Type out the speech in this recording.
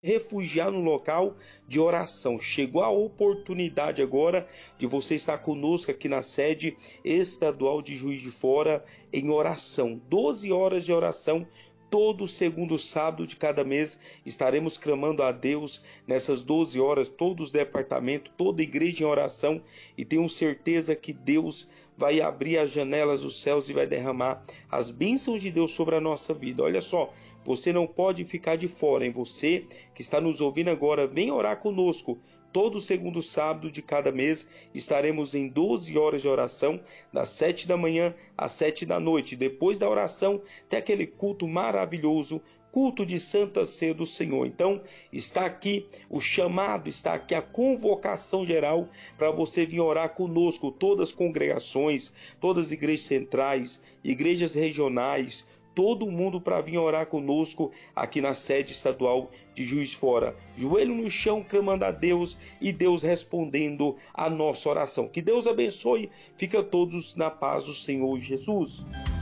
refugiar no local de oração. Chegou a oportunidade agora de você estar conosco aqui na sede estadual de Juiz de Fora em oração. 12 horas de oração. Todo segundo sábado de cada mês estaremos clamando a Deus nessas 12 horas, todos os departamentos, toda a igreja em oração, e tenho certeza que Deus vai abrir as janelas dos céus e vai derramar as bênçãos de Deus sobre a nossa vida. Olha só, você não pode ficar de fora, hein? Você que está nos ouvindo agora, vem orar conosco. Todo segundo sábado de cada mês estaremos em 12 horas de oração, das 7 da manhã às 7 da noite. Depois da oração, tem aquele culto maravilhoso, culto de Santa Ceia do Senhor. Então, está aqui o chamado, está aqui a convocação geral para você vir orar conosco. Todas as congregações, todas as igrejas centrais, igrejas regionais, todo mundo para vir orar conosco aqui na sede estadual de Juiz de Fora. Joelho no chão, clamando a Deus e Deus respondendo a nossa oração. Que Deus abençoe. Fica todos na paz do Senhor Jesus.